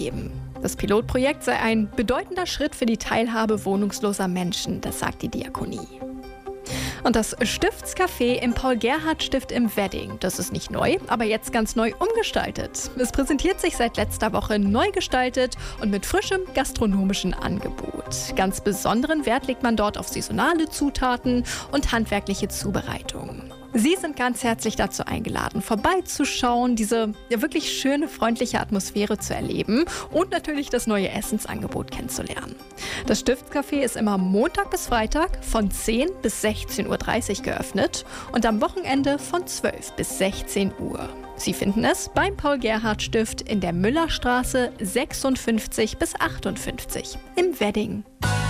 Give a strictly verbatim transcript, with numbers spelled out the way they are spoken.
geben. Das Pilotprojekt sei ein bedeutender Schritt für die Teilhabe wohnungsloser Menschen, das sagt die Diakonie. Und das Stiftscafé im Paul-Gerhardt-Stift im Wedding, das ist nicht neu, aber jetzt ganz neu umgestaltet. Es präsentiert sich seit letzter Woche neu gestaltet und mit frischem gastronomischen Angebot. Ganz besonderen Wert legt man dort auf saisonale Zutaten und handwerkliche Zubereitungen. Sie sind ganz herzlich dazu eingeladen, vorbeizuschauen, diese ja wirklich schöne, freundliche Atmosphäre zu erleben und natürlich das neue Essensangebot kennenzulernen. Das Stiftscafé ist immer Montag bis Freitag von zehn bis sechzehn Uhr dreißig geöffnet und am Wochenende von zwölf bis sechzehn Uhr. Sie finden es beim Paul-Gerhardt-Stift in der Müllerstraße sechsundfünfzig bis achtundfünfzig im Wedding.